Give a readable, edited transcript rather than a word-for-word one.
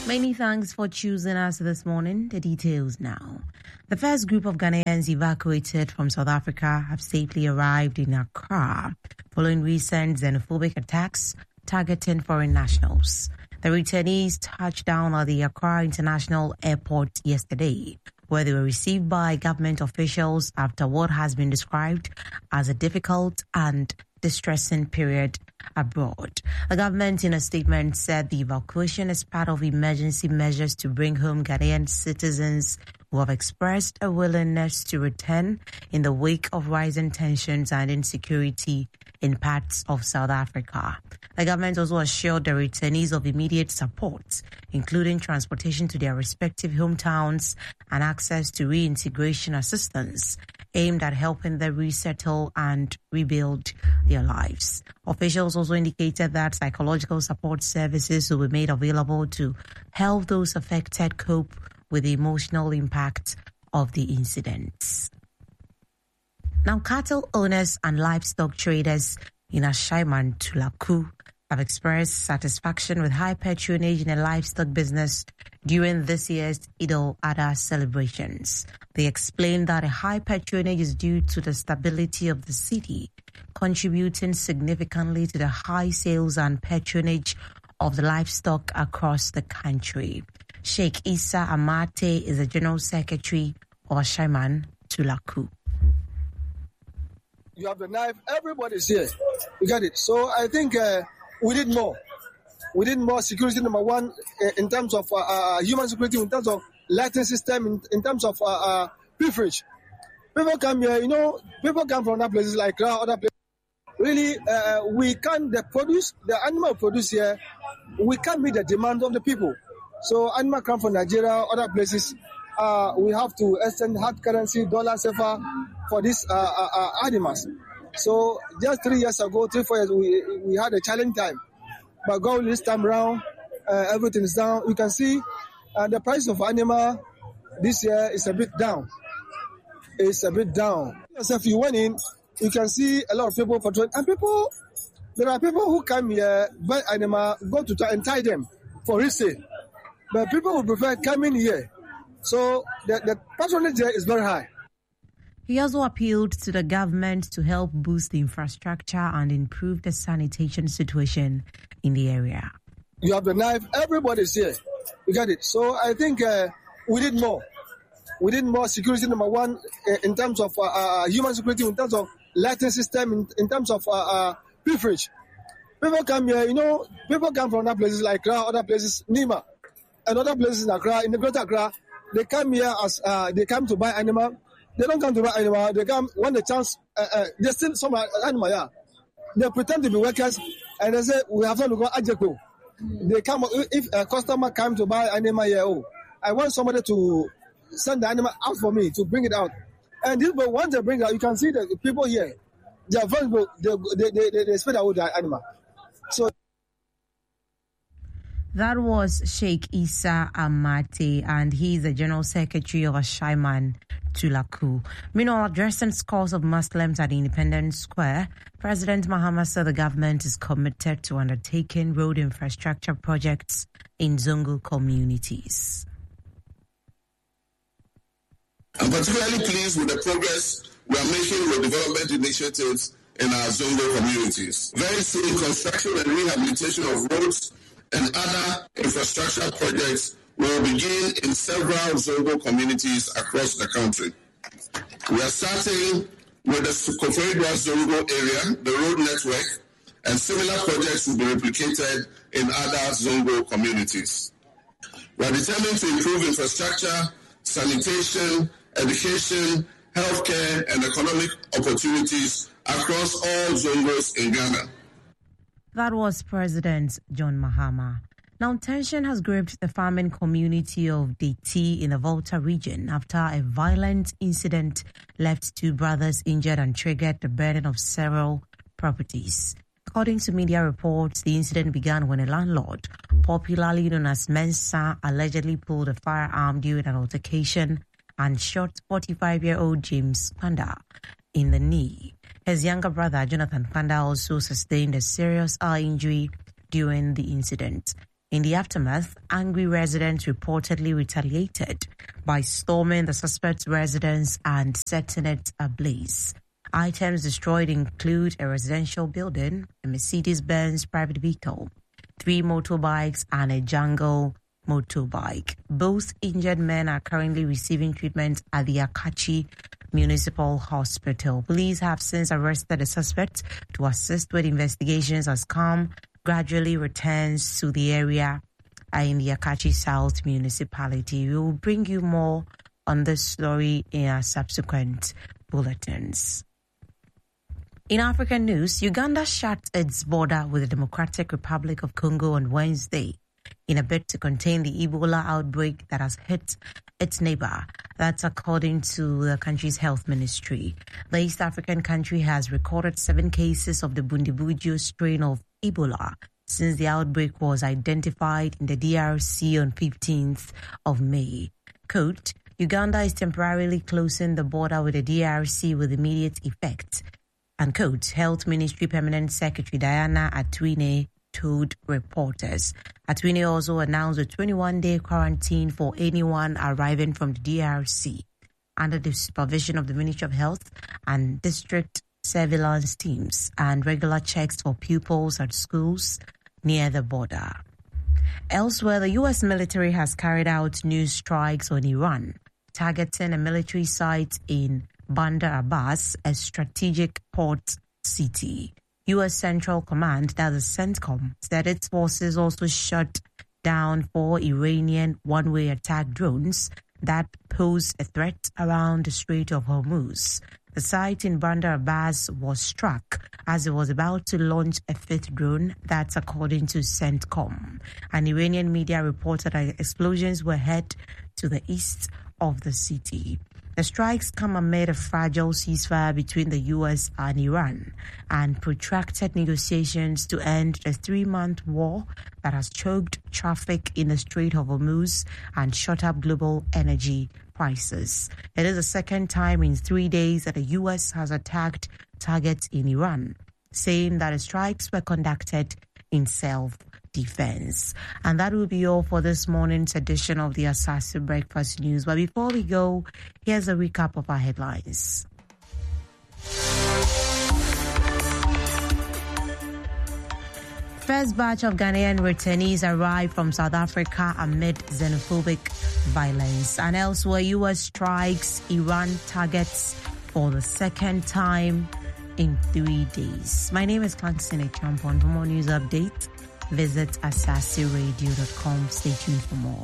Many thanks for choosing us this morning. The details now. The first group of Ghanaians evacuated from South Africa have safely arrived in Accra following recent xenophobic attacks targeting foreign nationals. The returnees touched down at the Accra International Airport yesterday, where they were received by government officials after what has been described as a difficult and distressing period abroad. The government in a statement said the evacuation is part of emergency measures to bring home Ghanaian citizens who have expressed a willingness to return in the wake of rising tensions and insecurity in parts of South Africa. The government also assured the returnees of immediate support, including transportation to their respective hometowns and access to reintegration assistance aimed at helping them resettle and rebuild their lives. Officials also indicated that psychological support services will be made available to help those affected cope with the emotional impact of the incidents. Now, cattle owners and livestock traders in Ashaiman, Tulaku, have expressed satisfaction with high patronage in the livestock business during this year's Eid al-Adha celebrations. They explained that a high patronage is due to the stability of the city, contributing significantly to the high sales and patronage of the livestock across the country. Sheikh Issa Amate is the General Secretary of Ashaiman, Tulaku. You have the knife, everybody's here. You get it. So I think we need more. We need more security, number one, in terms of human security, in terms of lighting system, in terms of pilferage. People come here, people come from other places like other places. Really, we can't produce, the animal produce here, we can't meet the demand of the people. So animal come from Nigeria, other places. We have to extend hard currency, dollar safer for these animals. So just 3 years ago, 3-4 years, we had a challenging time. But God, this time around, everything is down. You can see the price of animal this year is a bit down. It's a bit down. So if you went in, you can see a lot of people patrol. And there are people who come here, buy animal, go to try and tie them for resale. But people would prefer coming here. So the patronage there is very high. He also appealed to the government to help boost the infrastructure and improve the sanitation situation in the area. You have the knife, everybody's here. You get it. So I think we need more. We need more security, number one, in terms of human security, in terms of lighting system, in terms of pilferage. People come here, people come from other places like other places, Nima, and other places in Accra, in the Greater Accra. They come here as they come to buy animal. They don't come to buy animal. They come when the chance. They still some animal. Yeah, they pretend to be workers, and they say we have to go Ajeko. They come if a customer come to buy animal here. Oh, I want somebody to send the animal out for me to bring it out. And this, but once they bring it out, you can see the people here. They are vulnerable. They spend out the animal. So. That was Sheikh Issa Amate, and he is the General Secretary of Ashaiman, Tulaku. Meanwhile, addressing scores of Muslims at Independence Square, President Mahama said the government is committed to undertaking road infrastructure projects in Zongo communities. I'm particularly pleased with the progress we are making with development initiatives in our Zongo communities. Very soon, construction and rehabilitation of roads and other infrastructure projects will begin in several Zongo communities across the country. We are starting with the Koforidua Zongo area, the road network, and similar projects will be replicated in other Zongo communities. We are determined to improve infrastructure, sanitation, education, healthcare, and economic opportunities across all Zongos in Ghana. That was President John Mahama. Now, tension has gripped the farming community of Deti in the Volta region after a violent incident left 2 brothers injured and triggered the burning of several properties. According to media reports, the incident began when a landlord, popularly known as Mensa, allegedly pulled a firearm during an altercation and shot 45-year-old James Panda in the knee. His younger brother, Jonathan Panda, also sustained a serious eye injury during the incident. In the aftermath, angry residents reportedly retaliated by storming the suspect's residence and setting it ablaze. Items destroyed include a residential building, a Mercedes-Benz private vehicle, 3 motorbikes, and a Jungle motorbike. Both injured men are currently receiving treatment at the Akachi Municipal Hospital. Police have since arrested the suspect to assist with investigations as calm gradually returns to the area in the Akachi South Municipality. We will bring you more on this story in our subsequent bulletins. In African news, Uganda shut its border with the Democratic Republic of Congo on Wednesday in a bid to contain the Ebola outbreak that has hit its neighbor. That's according to the country's health ministry. The East African country has recorded 7 cases of the Bundibugyo strain of Ebola since the outbreak was identified in the DRC on 15th of May. Quote, Uganda is temporarily closing the border with the DRC with immediate effect. Unquote, Health Ministry Permanent Secretary Diana Atwine told reporters. Atwine also announced a 21-day quarantine for anyone arriving from the DRC under the supervision of the Ministry of Health and district surveillance teams and regular checks for pupils at schools near the border. Elsewhere, the U.S. military has carried out new strikes on Iran, targeting a military site in Bandar Abbas, a strategic port city. U.S. Central Command, that is CENTCOM, said its forces also shot down 4 Iranian one-way attack drones that pose a threat around the Strait of Hormuz. The site in Bandar Abbas was struck as it was about to launch a 5th drone, that's according to CENTCOM. An Iranian media reported that explosions were heard to the east of the city. The strikes come amid a fragile ceasefire between the U.S. and Iran and protracted negotiations to end the 3-month war that has choked traffic in the Strait of Hormuz and shot up global energy prices. It is the second time in 3 days that the U.S. has attacked targets in Iran, saying that the strikes were conducted in self-defense. And that will be all for this morning's edition of the Asase Breakfast News. But before we go, here's a recap of our headlines. First batch of Ghanaian returnees arrived from South Africa amid xenophobic violence. And elsewhere, U.S. strikes Iran targets for the second time in 3 days. My name is Klansine Champon. For more news updates, visit asaseradio.com. Stay tuned for more.